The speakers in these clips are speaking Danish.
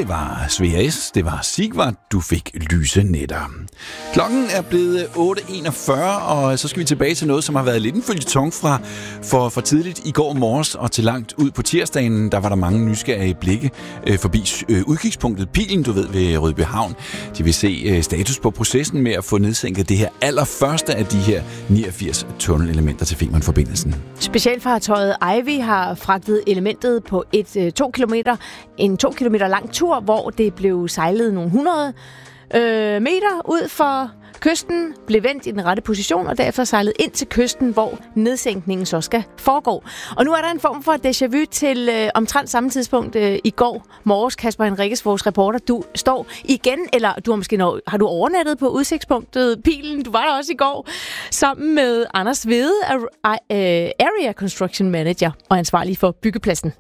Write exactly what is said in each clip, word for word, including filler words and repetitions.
det var Svea S, det var Sigvard, du fik lyse nætter. Klokken er blevet otte enogfyrre, og så skal vi tilbage til noget, som har været lidt en føljeton fra for, for tidligt i går morges og til langt ud på tirsdagen. Der var der mange nysgerrige blikke øh, forbi øh, udkigspunktet Pilen, du ved, ved Rødbyhavn. De vil se øh, status på processen med at få nedsænket det her allerførste af de her niogfirs tunnelelementer til Femernforbindelsen. Specialfartøjet Ivy har fragtet elementet på et øh, to kilometer, en to kilometer lang tur, hvor det blev sejlet nogle hundrede øh, meter ud for kysten, blev vendt i den rette position, og derefter sejlet ind til kysten, hvor nedsænkningen så skal foregå. Og nu er der en form for déjà vu til øh, omtrent samme tidspunkt øh, i går morges. Kasper Henriques, vores reporter, du står igen, eller du har måske nå, har du overnattet på udsigtspunktet Pilen? Du var der også i går, sammen med Anders Hvede, Area Construction Manager og ansvarlig for byggepladsen.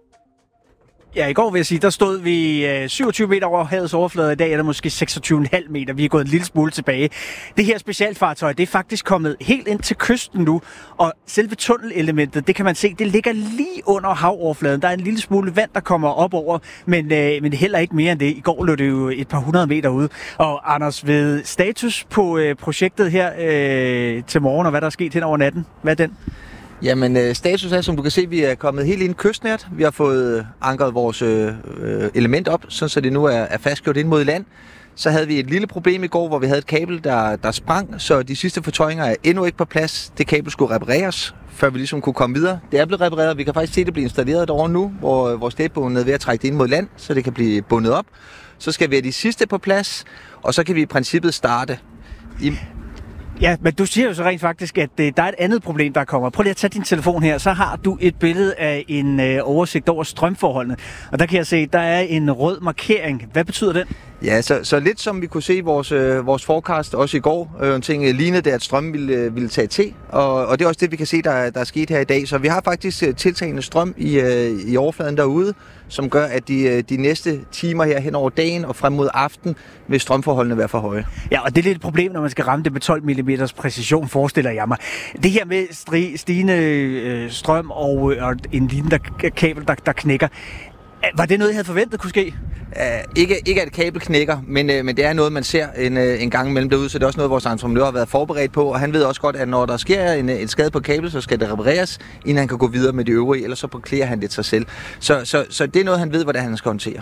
Ja, i går vil jeg sige, der stod vi øh, syvogtyve meter over havets overflade. I dag er der måske seksogtyve komma fem meter. Vi er gået en lille smule tilbage. Det her specialfartøj, det er faktisk kommet helt ind til kysten nu. Og selve tunnelelementet, det kan man se, det ligger lige under havoverfladen. Der er en lille smule vand, der kommer op over, men, øh, men det er heller ikke mere end det. I går lå det jo et par hundrede meter ude. Og Anders, ved status på øh, projektet her øh, til morgen, og hvad der er sket hen over natten, hvad er den? Jamen, status er, som du kan se, vi er kommet helt ind kystnært. Vi har fået ankret vores øh, element op, så det nu er, er fastgjort ind mod land. Så havde vi et lille problem i går, hvor vi havde et kabel, der, der sprang, så de sidste fortøjninger er endnu ikke på plads. Det kabel skulle repareres, før vi ligesom kunne komme videre. Det er blevet repareret, vi kan faktisk se, det blive installeret derovre nu, hvor vores stætbånd er ved at trække det ind mod land, så det kan blive bundet op. Så skal vi have de sidste på plads, og så kan vi i princippet starte. I Ja, men du siger jo så rent faktisk, at øh, der er et andet problem, der kommer. Prøv lige at tage din telefon her, så har du et billede af en øh, oversigt over strømforholdene. Og der kan jeg se, der er en rød markering. Hvad betyder den? Ja, så, så lidt som vi kunne se i vores, øh, vores forecast også i går, øh, en ting øh, lignede det, at strøm ville, øh, ville tage til. Og, og det er også det, vi kan se, der, der er sket her i dag. Så vi har faktisk øh, tiltagende strøm i, øh, i overfladen derude, som gør, at de, de næste timer her hen over dagen og frem mod aften vil strømforholdene være for høje. Ja, og det er lidt et problem, når man skal ramme det med tolv millimeter præcision, forestiller jeg mig. Det her med stri, stigende øh, strøm og, og en lignende kabel, der, der knækker, var det noget, jeg havde forventet kunne ske? Uh, ikke, ikke at et kabel knækker, men, uh, men det er noget, man ser en, uh, en gang imellem derude, så det er også noget, vores entreprenør har været forberedt på, og han ved også godt, at når der sker en, en skade på kabel, så skal det repareres, inden han kan gå videre med det øvrige, ellers så parkerer han det sig selv. Så, så, så det er noget, han ved, hvordan han skal håndtere.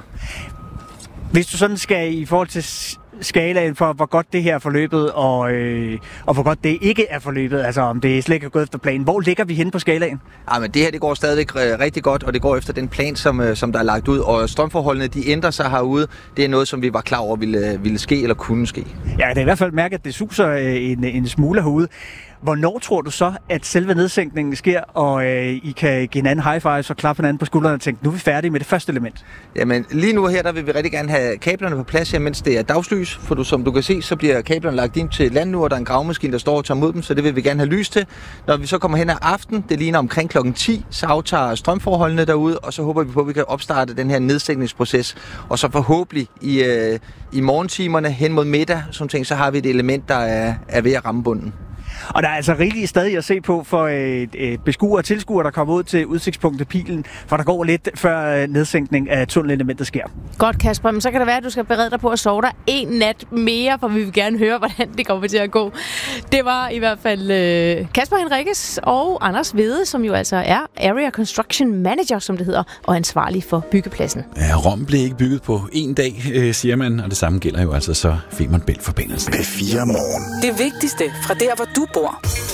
Hvis du sådan skal i forhold til skalaen for, hvor godt det her er forløbet, og, øh, og hvor godt det ikke er forløbet, altså om det slet ikke er gået efter planen. Hvor ligger vi henne på skalaen? Ja, men det her det går stadigvæk rigtig godt, og det går efter den plan, som, som der er lagt ud, og strømforholdene de ændrer sig herude. Det er noget, som vi var klar over ville, ville ske eller kunne ske. Ja, det er i hvert fald mærke, at det suser en, en smule herude. Hvornår tror du så, at selve nedsænkningen sker, og øh, I kan give hinanden high fives og klappe hinanden på skuldrene og tænke, nu er vi færdige med det første element? Jamen lige nu her, der vil vi rigtig gerne have kablerne på plads her, mens det er dagslys. For du, som du kan se, så bliver kablerne lagt ind til land nu, og der er en gravemaskine, der står og tager mod dem, så det vil vi gerne have lys til. Når vi så kommer hen ad aften, det ligner omkring klokken ti, så aftager strømforholdene derude, og så håber vi på, at vi kan opstarte den her nedsænkningsproces. Og så forhåbentlig i, øh, i morgentimerne hen mod middag, som ting, så har vi et element, der er, er ved at ramme bunden. Og der er altså rigeligt stadig at se på for øh, øh, beskuere og tilskuere, der kommer ud til udsigtspunktet Pilen, for der går lidt før øh, nedsænkning af tunnelelementet sker. Godt, Kasper, men så kan det være, at du skal berede dig på at sove dig en nat mere, for vi vil gerne høre, hvordan det kommer til at gå. Det var i hvert fald øh, Kasper Henriques og Anders Hvede, som jo altså er Area Construction Manager, som det hedder, og ansvarlig for byggepladsen. Ja, Rom blev ikke bygget på en dag, øh, siger man, og det samme gælder jo altså så Femern Bælt-forbindelsen. P fire Morgen. Det vigtigste fra der, hvor du bor.